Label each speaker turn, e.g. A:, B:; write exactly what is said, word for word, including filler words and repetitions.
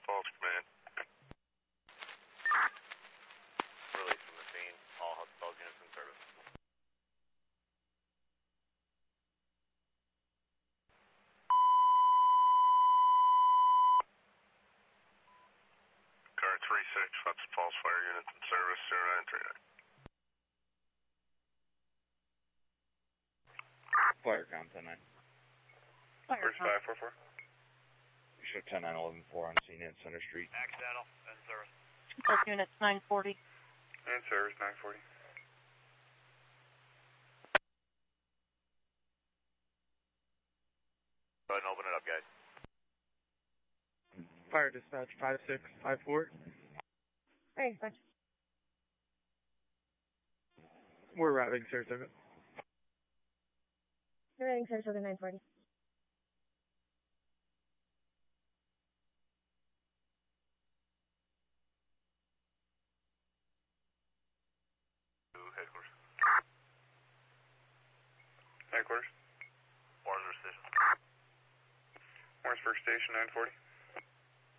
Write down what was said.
A: Falls Command.
B: Release from the scene. All Hudson Falls units in service.
A: Car three six, Hudson Falls Fire units in service, zero nine three nine.
C: Fire count ten nine.
A: Where's five four four?
C: You show ten nine eleven four on scene at Center Street.
B: Accidental. In service.
D: Both units nine forty.
A: In service, nine forty.
B: Go ahead and open it up, guys.
E: Fire dispatch five six five four.
D: Hey, dispatch.
E: We're routing Saratoga.
D: You're routing Saratoga nine forty.
B: To headquarters.
A: Headquarters.
B: Warren's Station.
A: Where's first station, nine forty?